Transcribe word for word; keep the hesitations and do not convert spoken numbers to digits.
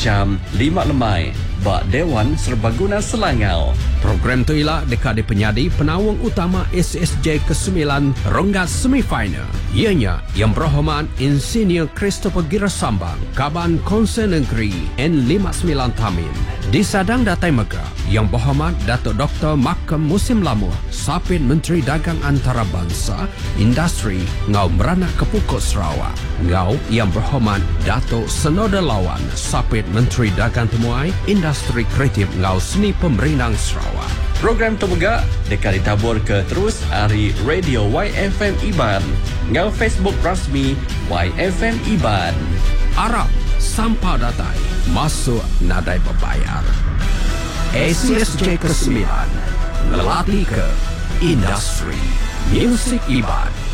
jam lima lemai. Bak Dewan Serbaguna Selangau. Program tu ialah dekade penyadi penawang utama S S J kesembilan rongga semifinal. Ianya Yang Berhormat Insinyur Christopher Girasambang, Kaban Konsen Negeri N lima puluh sembilan Tamin. Di Sadang Datai Mega, Yang Berhormat Datuk Doktor Makam Musim Lamuh, Sapit Menteri Dagang Antarabangsa, Industri Ngau Beranak Kepukut Sarawak. Ngau Yang Berhormat Datuk Senoda Lawan, Sapit Menteri Dagang Temuai, Industri Kreatif Ngau Seni Pemerintah Sarawak. Program Tebegak dekat ditabur ke terus hari Radio Y F M Iban. Ngau Facebook rasmi Y F M Iban. Arab Sampah Datai masuk nadai berbayar. S S J kesembilan melatih ke industri musik Iban.